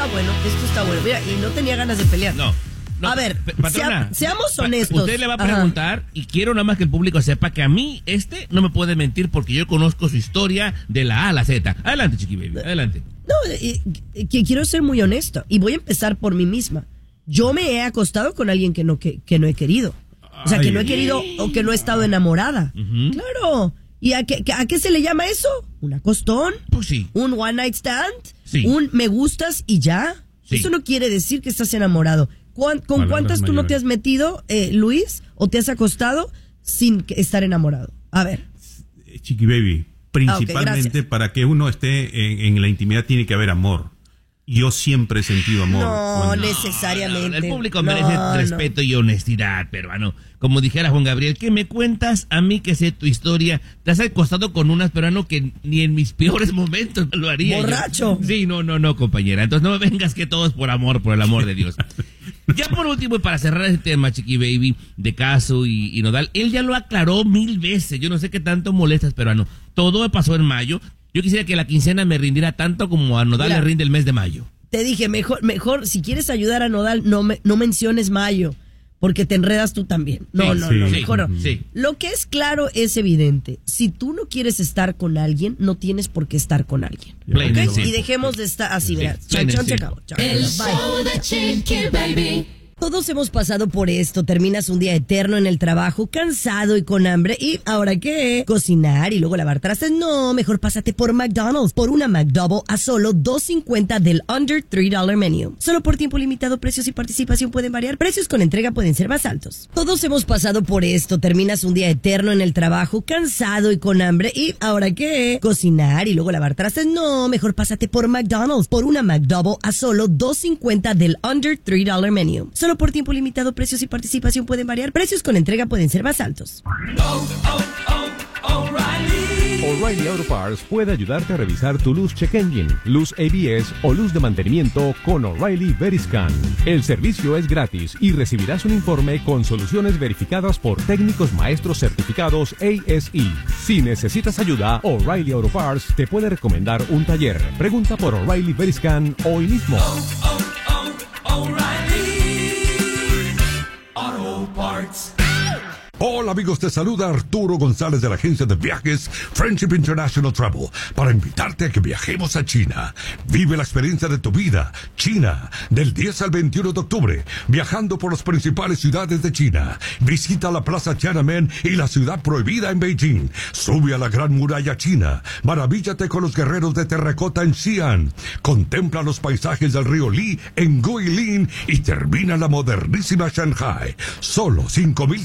está bueno. Mira, y no tenía ganas de pelear. No, a ver, patrona, seamos honestos. Usted le va a preguntar, y quiero nada más que el público sepa que a mí no me puede mentir porque yo conozco su historia de la A a la Z. Adelante, Chiqui Baby, adelante. No, que quiero ser muy honesto y voy a empezar por mí misma. Yo me he acostado con alguien que no he querido. O sea, que no he querido o que no he estado enamorada. Uh-huh. Claro. ¿Y a qué se le llama eso? ¿Un acostón? Pues sí. ¿Un one night stand? Sí. ¿Un me gustas y ya? Sí. Eso no quiere decir que estás enamorado. ¿Con cuántas tú no te has metido, Luis? ¿O te has acostado sin estar enamorado? A ver. Chiqui Baby, principalmente para que uno esté en la intimidad tiene que haber amor. Yo siempre he sentido amor. No, necesariamente. El público merece respeto y honestidad, peruano. Como dijera Juan Gabriel, ¿qué me cuentas a mí que sé tu historia? Te has acostado con unas, peruano, que ni en mis peores momentos lo haría. ¿Borracho? Yo. Sí, no, compañera. Entonces no me vengas que todo es por amor, por el amor de Dios. Ya por último, y para cerrar este tema, Chiqui Baby, de Casu y Nodal, él ya lo aclaró 1000 veces. Yo no sé qué tanto molestas, peruano. Todo pasó en mayo. Yo quisiera que la quincena me rindiera tanto como a Nodal le rinde el mes de mayo. Te dije, mejor, si quieres ayudar a Nodal, no menciones mayo, porque te enredas tú también. No, mejor no. Sí. Lo que es claro es evidente. Si tú no quieres estar con alguien, no tienes por qué estar con alguien. ¿Okay? Y dejemos de estar así, ¿verdad? Se acabó. El show de Chiqui Baby. Todos hemos pasado por esto. Terminas un día eterno en el trabajo, cansado y con hambre. ¿Y ahora qué? ¿Cocinar y luego lavar trastes? No, mejor pásate por McDonald's. Por una McDouble a solo $2.50 del Under $3 Menu. Solo por tiempo limitado, precios y participación pueden variar. Precios con entrega pueden ser más altos. Todos hemos pasado por esto. Terminas un día eterno en el trabajo, cansado y con hambre. ¿Y ahora qué? ¿Cocinar y luego lavar trastes? No, mejor pásate por McDonald's. Por una McDouble a solo $2.50 del Under $3 Menu. Solo por tiempo limitado, precios y participación pueden variar. Precios con entrega pueden ser más altos. O'Reilly Auto Parts puede ayudarte a revisar tu luz check engine, luz ABS o luz de mantenimiento con O'Reilly Veriscan. El servicio es gratis y recibirás un informe con soluciones verificadas por técnicos maestros certificados ASE. Si necesitas ayuda, O'Reilly Auto Parts te puede recomendar un taller. Pregunta por O'Reilly Veriscan hoy mismo. Hola amigos, te saluda Arturo González de la agencia de viajes Friendship International Travel para invitarte a que viajemos a China. Vive la experiencia de tu vida. China, del 10 al 21 de octubre, viajando por las principales ciudades de China. Visita la Plaza Tiananmen y la Ciudad Prohibida en Beijing. Sube a la Gran Muralla China. Maravíllate con los guerreros de terracota en Xi'an. Contempla los paisajes del río Li en Guilin y termina la modernísima Shanghai. Solo 5,000